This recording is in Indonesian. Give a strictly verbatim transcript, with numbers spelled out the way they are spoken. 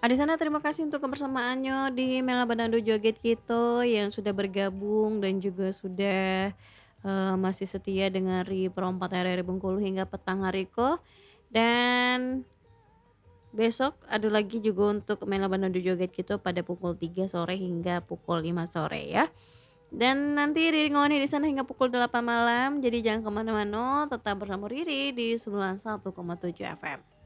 Adisana terima kasih untuk kebersamaannya di Mela Banando Joget Kito yang sudah bergabung dan juga sudah eh, masih setia dengan Ri Perompat R R Bengkulu hingga petang hari ko. Dan besok ada lagi juga untuk Mela Banando Joget Kito pada pukul tiga sore hingga pukul lima sore ya. Dan nanti Riri ngoni di sana hingga pukul delapan malam. Jadi jangan kemana-mana, tetap bersama Riri di sembilan puluh satu koma tujuh F M.